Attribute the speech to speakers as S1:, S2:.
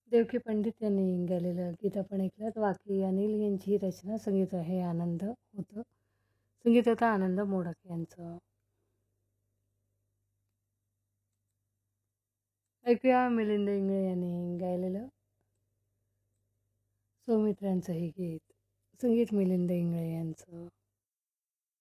S1: देवकी पंडित यांनी गायलेलं गीत आपण ऐकलं. वाकी अनिल यांची रचना, संगीत आहे आनंद होतं. संगीत होतं आनंद मोडक यांचं. ऐकूया मिलिंद इंगळे यांनी गायलेलं सौमित्रांचं हे गीत. संगीत मिलिंद इंगळे यांचं.